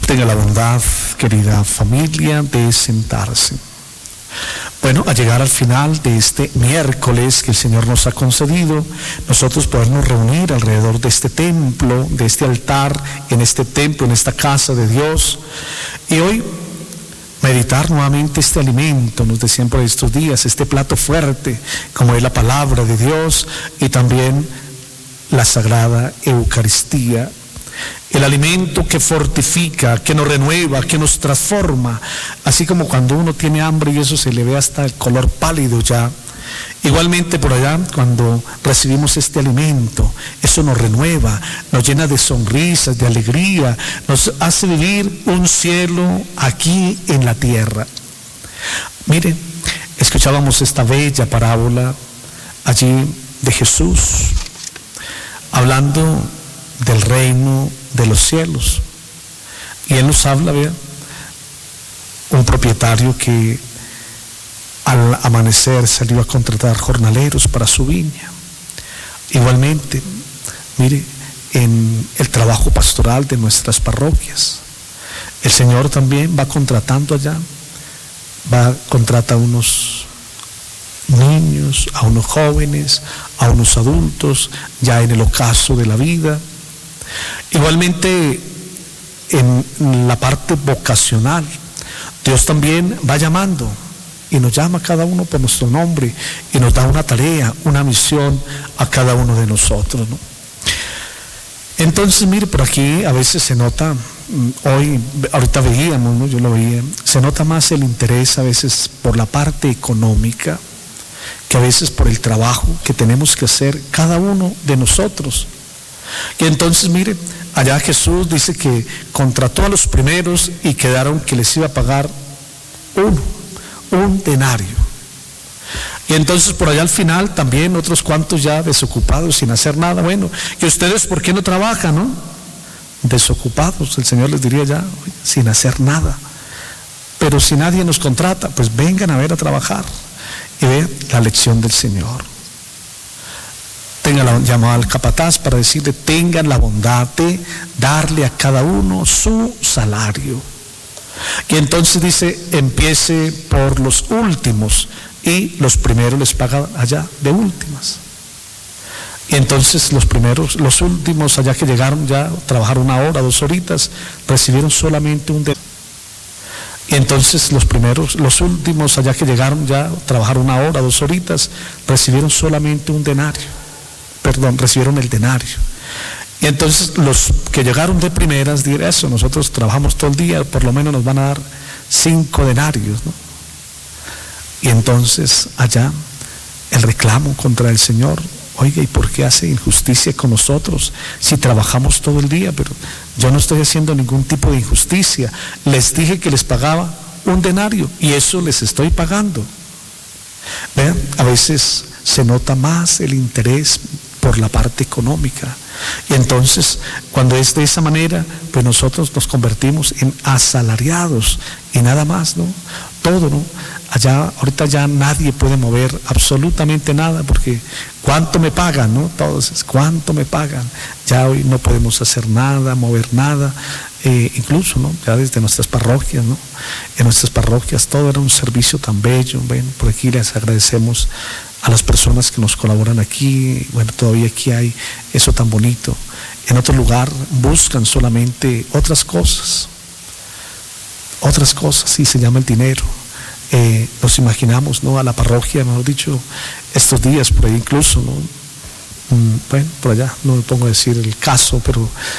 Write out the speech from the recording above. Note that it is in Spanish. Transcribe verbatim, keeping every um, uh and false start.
Tenga la bondad, querida familia, de sentarse. Bueno, a llegar al final de este miércoles que el Señor nos ha concedido, nosotros podernos reunir alrededor de este templo, de este altar, en este templo, en esta casa de Dios. Y hoy meditar nuevamente este alimento, nos decían por estos días, este plato fuerte, como es la palabra de Dios y también la Sagrada Eucaristía. El alimento que fortifica, que nos renueva, que nos transforma, así como cuando uno tiene hambre y eso se le ve hasta el color pálido ya. Igualmente por allá, cuando recibimos este alimento, eso nos renueva, nos llena de sonrisas, de alegría, nos hace vivir un cielo aquí en la tierra. Miren, escuchábamos esta bella parábola allí de Jesús, hablando del reino de los cielos. Y Él nos habla, vean, un propietario que al amanecer salió a contratar jornaleros para su viña. Igualmente, mire, en el trabajo pastoral de nuestras parroquias, el Señor también va contratando allá, va, contrata a unos niños, a unos jóvenes, a unos adultos, ya en el ocaso de la vida. Igualmente en la parte vocacional, Dios también va llamando y nos llama a cada uno por nuestro nombre y nos da una tarea, una misión a cada uno de nosotros, ¿no? Entonces, mire, por aquí a veces se nota, hoy, ahorita veíamos, ¿no? Yo lo veía, se nota más el interés a veces por la parte económica que a veces por el trabajo que tenemos que hacer cada uno de nosotros. Y entonces, mire, allá Jesús dice que contrató a los primeros y quedaron que les iba a pagar uno, un denario. Y entonces por allá al final también otros cuantos ya desocupados sin hacer nada. Bueno, ¿y ustedes por qué no trabajan, no? Desocupados, el Señor les diría ya, sin hacer nada. Pero si nadie nos contrata, pues vengan a ver a trabajar y vean la lección del Señor. Tenga la llamada al capataz para decirle, tengan la bondad de darle a cada uno su salario. Y entonces dice, empiece por los últimos y los primeros les pagan allá de últimas. Y entonces los primeros, los últimos allá que llegaron ya, trabajaron una hora, dos horitas, recibieron solamente un denario. Y entonces los primeros, los últimos allá que llegaron ya, trabajaron una hora, dos horitas, recibieron solamente un denario. Perdón, recibieron el denario. Y entonces los que llegaron de primeras dirán eso, nosotros trabajamos todo el día, por lo menos nos van a dar cinco denarios, ¿no? Y entonces allá el reclamo contra el Señor, oiga, ¿y por qué hace injusticia con nosotros si trabajamos todo el día? Pero yo no estoy haciendo ningún tipo de injusticia, les dije que les pagaba un denario y eso les estoy pagando. Vean, a veces se nota más el interés por la parte económica. Y entonces, cuando es de esa manera, pues nosotros nos convertimos en asalariados y nada más, ¿no? Todo, ¿no? Allá, ahorita ya nadie puede mover absolutamente nada porque ¿cuánto me pagan, no? Todos, ¿cuánto me pagan? Ya hoy no podemos hacer nada, mover nada, eh, incluso, ¿no? Ya desde nuestras parroquias, ¿no? En nuestras parroquias todo era un servicio tan bello. Ven, por aquí les agradecemos a las personas que nos colaboran aquí. Bueno, todavía aquí hay eso tan bonito. En otro lugar buscan solamente otras cosas, otras cosas, y se llama el dinero. Eh, nos imaginamos, ¿no? A la parroquia, mejor dicho, estos días, por ahí incluso, ¿no? Mm, bueno, por allá, no me pongo a decir el caso, pero